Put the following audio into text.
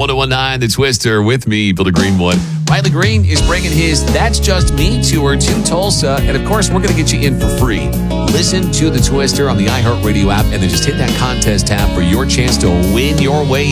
1019, The Twister, with me, Billy Greenwood. Riley Green is bringing his That's Just Me tour to Tulsa. And, of course, we're going to get you in for free. Listen to The Twister on the iHeartRadio app and then just hit that contest tab for your chance to win your way